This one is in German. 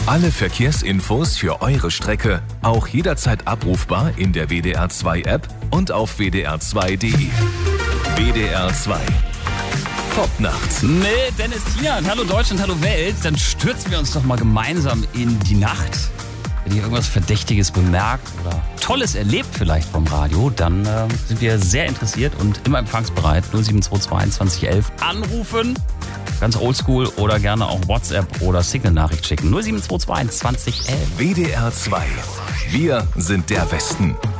Alle Verkehrsinfos für eure Strecke auch jederzeit abrufbar in der WDR 2 App und auf wdr2.de. WDR 2. Top nachts. Mit Dennis Tian. Hallo Deutschland, hallo Welt. Dann stürzen wir uns doch mal gemeinsam in die Nacht. Wenn ihr irgendwas Verdächtiges bemerkt oder Tolles erlebt vielleicht vom Radio, dann sind wir sehr interessiert und immer empfangsbereit. 0722 2011 anrufen. Ganz oldschool oder gerne auch WhatsApp oder Signal-Nachricht schicken. 0722 2011. WDR 2. Wir sind der Westen.